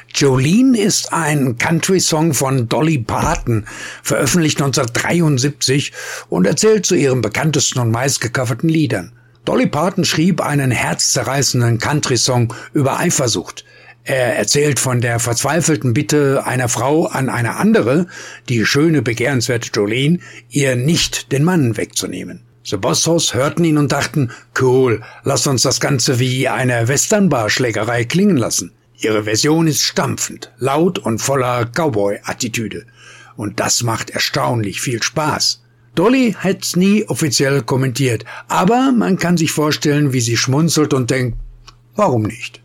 Jolene ist ein Country-Song von Dolly Parton, veröffentlicht 1973 und erzählt zu ihren bekanntesten und meistgecoverten Liedern. Dolly Parton schrieb einen herzzerreißenden Country-Song über Eifersucht. Er erzählt von der verzweifelten Bitte einer Frau an eine andere, die schöne, begehrenswerte Jolene, ihr nicht den Mann wegzunehmen. The Bossos hörten ihn und dachten, cool, lass uns das Ganze wie eine Westernbar-Schlägerei klingen lassen. Ihre Version ist stampfend, laut und voller Cowboy-Attitüde. Und das macht erstaunlich viel Spaß. Dolly hat's nie offiziell kommentiert, aber man kann sich vorstellen, wie sie schmunzelt und denkt, warum nicht?